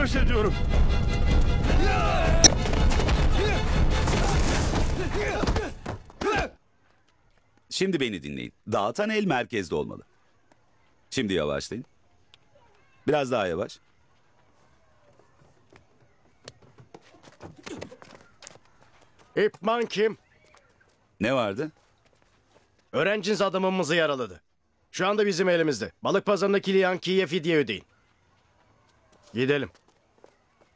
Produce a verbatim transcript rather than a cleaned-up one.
savaş ediyorum. Şimdi beni dinleyin. Dağıtan el merkezde olmalı. Şimdi yavaşlayın. Biraz daha yavaş. İp Man kim? Ne vardı? Öğrenciniz adamımızı yaraladı. Şu anda bizim elimizde. Balık pazarındaki Liyan Ki'ye fidye ödeyin. Gidelim.